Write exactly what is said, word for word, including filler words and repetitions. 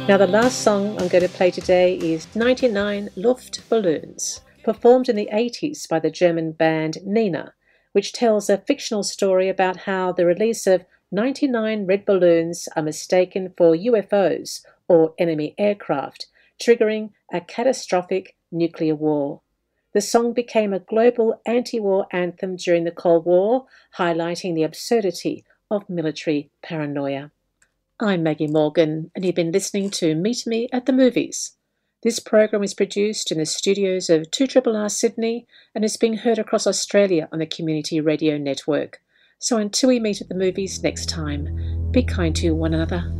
Now the last song I'm going to play today is ninety-nine Luftballons, performed in the eighties by the German band Nena, which tells a fictional story about how the release of ninety-nine red balloons are mistaken for U F Os or enemy aircraft, triggering a catastrophic nuclear war. The song became a global anti-war anthem during the Cold War, highlighting the absurdity of military paranoia. I'm Maggie Morgan, and you've been listening to Meet Me at the Movies. This program is produced in the studios of two R R R Sydney and is being heard across Australia on the Community Radio Network. So until we meet at the movies next time, be kind to one another.